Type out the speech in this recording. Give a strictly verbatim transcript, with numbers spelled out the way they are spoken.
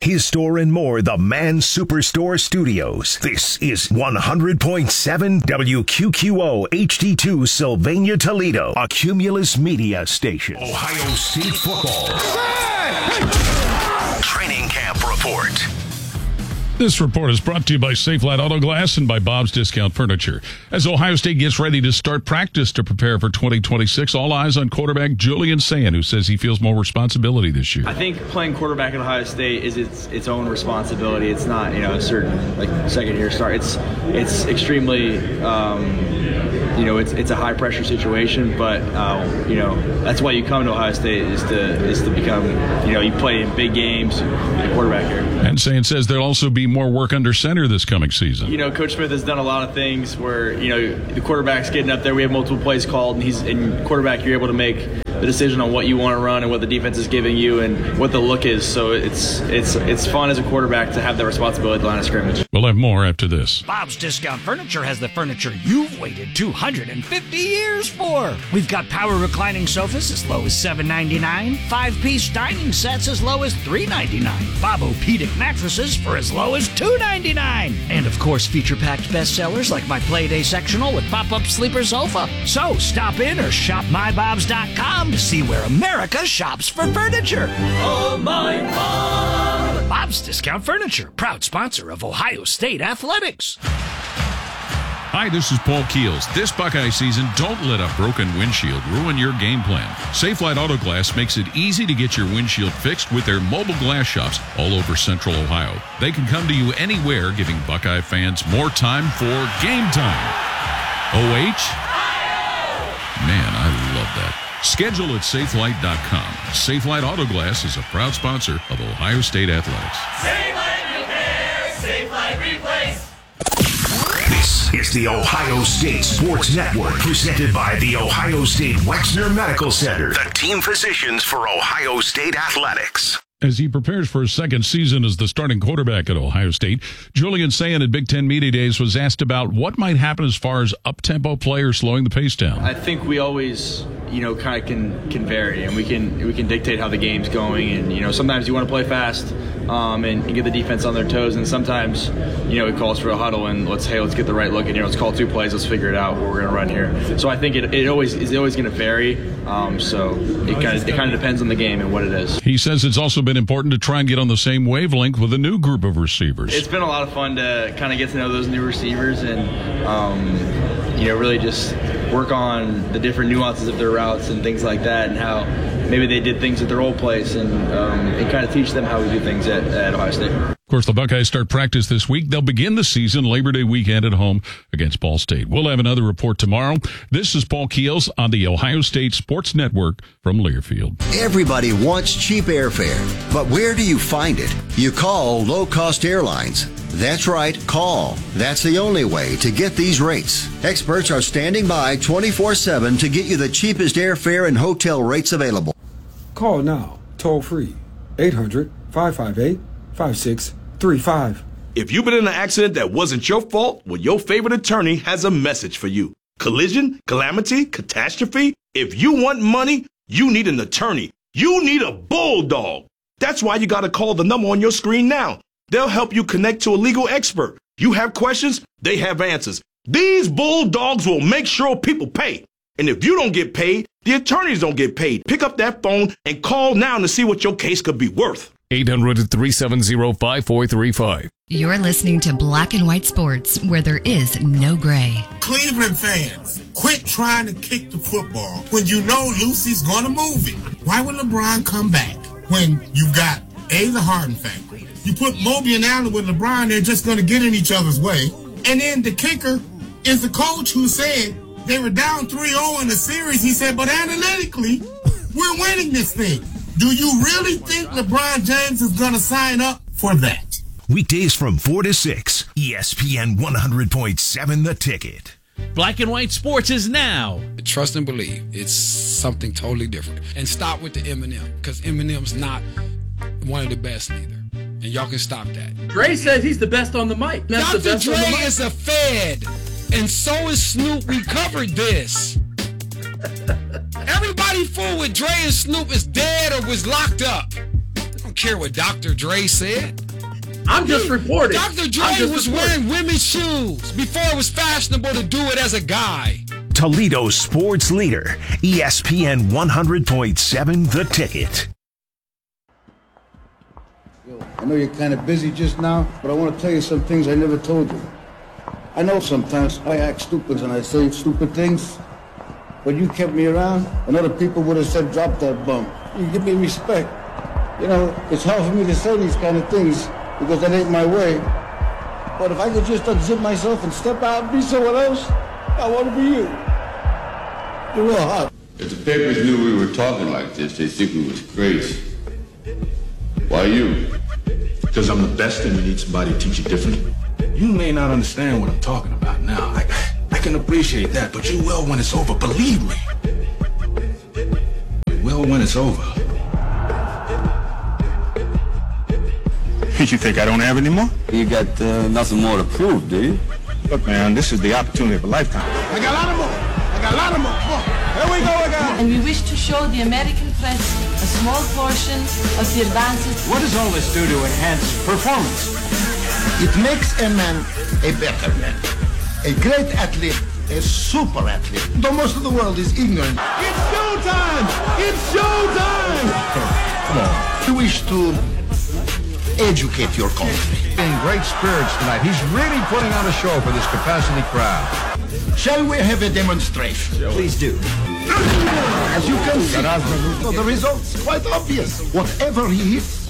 His Store and More, the Man Superstore Studios. This is one hundred point seven W Q Q O H D two Sylvania, Toledo, a Cumulus Media station. Ohio State football. Training Camp Report. This report is brought to you by Safelite Auto Glass and by Bob's Discount Furniture. As Ohio State gets ready to start practice to prepare for twenty twenty-six, all eyes on quarterback Julian Sayin, who says he feels more responsibility this year. I think playing quarterback at Ohio State is its its own responsibility. It's not, you know, a certain like second year start. It's it's extremely, um, you know, it's it's a high pressure situation. But uh, you know, that's why you come to Ohio State is to is to become, you know, you play in big games, be a quarterback here. And Sayin says there'll also be more work under center this coming season. You know, Coach Smith has done a lot of things where, you know, the quarterback's getting up there. We have multiple plays called, and he's in quarterback. You're able to make the decision on what you want to run and what the defense is giving you and what the look is. So it's it's it's fun as a quarterback to have that responsibility at the line of scrimmage. We'll have more after this. Bob's Discount Furniture has the furniture you've waited two hundred fifty years for. We've got power reclining sofas as low as seven ninety-nine, five-piece dining sets as low as three ninety-nine, Bob-O-Pedic mattresses for as low as two ninety-nine, and of course feature-packed bestsellers like my Playday sectional with pop-up sleeper sofa. So stop in or shop my bobs dot com to see where America shops for furniture. Oh, my Bob! Bob's Discount Furniture, proud sponsor of Ohio State Athletics. Hi, this is Paul Keels. This Buckeye season, don't let a broken windshield ruin your game plan. Safelite Auto Glass makes it easy to get your windshield fixed with their mobile glass shops all over Central Ohio. They can come to you anywhere, giving Buckeye fans more time for game time. O H? Man, I love that. Schedule at safelite dot com. Safelite Auto Glass is a proud sponsor of Ohio State Athletics. Safelite Repair, Safelite Replace. This is the Ohio State Sports Network, presented by the Ohio State Wexner Medical Center, the team physicians for Ohio State Athletics. As he prepares for his second season as the starting quarterback at Ohio State, Julian Sayin at Big Ten Media Days was asked about what might happen as far as up-tempo players slowing the pace down. I think we always, you know, kind of can can vary, and we can we can dictate how the game's going. And, you know, sometimes you want to play fast um, and, and get the defense on their toes, and sometimes, you know, it calls for a huddle and let's hey let's get the right look, and, you know, let's call two plays, let's figure it out what we're going to run here. So I think it, it always is always going to vary. Um, so it kind of it kind of depends on the game and what it is. He says it's also been important to try and get on the same wavelength with a new group of receivers. It's been a lot of fun to kind of get to know those new receivers and, um, you know, really just work on the different nuances of their routes and things like that, and how maybe they did things at their old place, and, um, and kind of teach them how we do things at, at Ohio State. Of course, the Buckeyes start practice this week. They'll begin the season Labor Day weekend at home against Ball State. We'll have another report tomorrow. This is Paul Keels on the Ohio State Sports Network from Learfield. Everybody wants cheap airfare, but where do you find it? You call Low Cost Airlines. That's right, call. That's the only way to get these rates. Experts are standing by twenty-four seven to get you the cheapest airfare and hotel rates available. Call now, toll free, eight hundred, five five eight, five six three five. If you've been in an accident that wasn't your fault, well, your favorite attorney has a message for you. Collision, calamity, catastrophe. If you want money, you need an attorney. You need a bulldog. That's why you got to call the number on your screen now. They'll help you connect to a legal expert. You have questions, they have answers. These bulldogs will make sure people pay. And if you don't get paid, the attorneys don't get paid. Pick up that phone and call now to see what your case could be worth. eight hundred, three seven zero, five four three five. You're listening to Black and White Sports, where there is no gray. Cleveland fans, quit trying to kick the football when you know Lucy's going to move it. Why would LeBron come back when you've got A, the Harden factor? You put Mobley and Allen with LeBron, they're just going to get in each other's way. And then the kicker is the coach who said they were down three oh in the series. He said, but analytically, we're winning this thing. Do you really think LeBron James is going to sign up for that? Weekdays from four to six, E S P N one hundred point seven The Ticket. Black and White Sports is now. Trust and believe. It's something totally different. And stop with the Eminem, because Eminem's not one of the best either. And y'all can stop that. Dre says he's the best on the mic. That's Doctor the best Dre on the mic. is a Fed, and so is Snoop. We covered this. Everybody fool with Dre and Snoop is dead or was locked up. I don't care what Doctor Dre said. I'm just reporting. Doctor Dre just was reporting. wearing women's shoes before it was fashionable to do it as a guy. Toledo's sports leader, E S P N one hundred point seven The Ticket. I know you're kind of busy just now, but I want to tell you some things I never told you. I know sometimes I act stupid and I say stupid things, but you kept me around, and other people would have said, drop that bum. You give me respect. You know, it's hard for me to say these kind of things because that ain't my way. But if I could just unzip myself and step out and be someone else, I want to be you. You're real hot. If the papers knew we were talking like this, they'd think we was crazy. Why you? Because I'm the best and you need somebody to teach you different. You may not understand what I'm talking about now. I, I can appreciate that, but you will when it's over. Believe me. You will when it's over. You think I don't have any more? You got uh, nothing more to prove, do you? Look, man, this is the opportunity of a lifetime. I got a lot of more. I got a lot of more. Come on. Here we go again. And we wish to show the American press a small portion of the advances. What does all this do to enhance performance? It makes a man a better man. A great athlete, a super athlete. Though most of the world is ignorant. It's showtime! It's showtime! Come on. You wish to educate your country. In great spirits tonight. He's really putting on a show for this capacity crowd. Shall we have a demonstration? Please do. As you can see, well, the result's quite obvious. Whatever he hits,